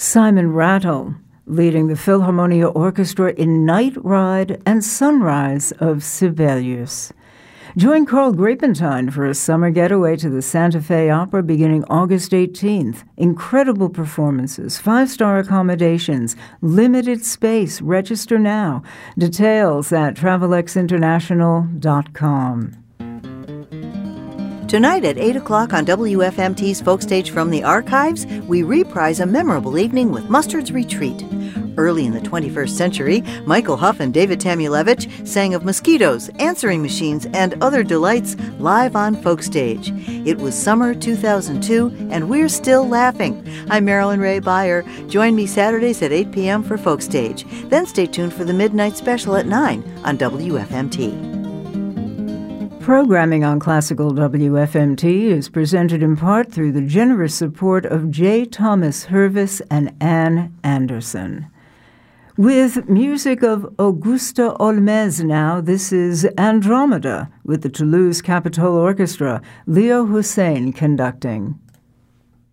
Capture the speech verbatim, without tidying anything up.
Simon Rattle, leading the Philharmonia Orchestra in Night Ride and Sunrise of Sibelius. Join Carl Grapentine for a summer getaway to the Santa Fe Opera beginning August eighteenth. Incredible performances, five-star accommodations, limited space. Register now. Details at travelex international dot com. Tonight at eight o'clock on W F M T's Folk Stage from the Archives, we reprise a memorable evening with Mustard's Retreat. Early in the twenty-first century, Michael Huff and David Tamulevich sang of mosquitoes, answering machines, and other delights live on Folk Stage. It was summer two thousand two, and we're still laughing. I'm Marilyn Ray Beyer. Join me Saturdays at eight p.m. for Folk Stage. Then stay tuned for the Midnight Special at nine on W F M T. Programming on Classical W F M T is presented in part through the generous support of J. Thomas Hervis and Ann Anderson. With music of Augusta Olmez now, this is Andromeda with the Toulouse Capitol Orchestra, Leo Hussein conducting.